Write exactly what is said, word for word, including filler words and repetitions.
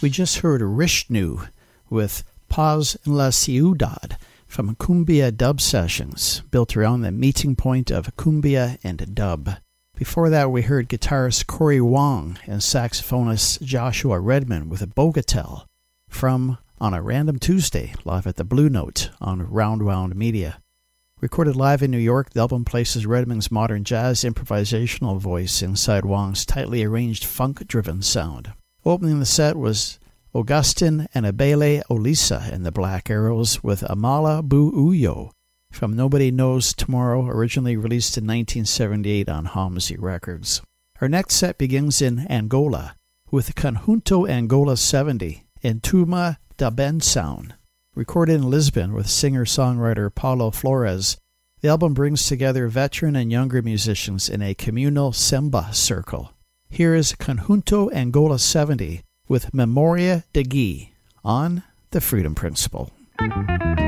We just heard Rishnu with Paz en la Ciudad from Cumbia Dub Sessions, built around the meeting point of cumbia and dub. Before that, we heard guitarist Corey Wong and saxophonist Joshua Redman with a Bogatel from On a Random Tuesday, live at the Blue Note on Round Wound Media. Recorded live in New York, the album places Redman's modern jazz improvisational voice inside Wong's tightly arranged funk-driven sound. Opening the set was Augustin Anabele Olisa and the Black Arrows with Amala Bu Uyo from Nobody Knows Tomorrow, originally released in nineteen seventy-eight on Homsey Records. Our next set begins in Angola with Conjunto Angola seventy in Tuma da Benção. Recorded in Lisbon with singer-songwriter Paulo Flores, the album brings together veteran and younger musicians in a communal samba circle. Here is Conjunto Angola seventy with Memoria de Gui on The Freedom Principle.